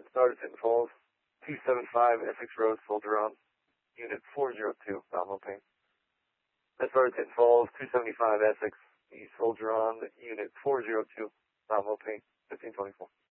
started Tinton Falls, 275 Essex Road, Soldier on, Unit 402, Balmo Paint. That started Tinton Falls, 275 Essex, Soldier on, Unit 402, Balmo Paint, 1524.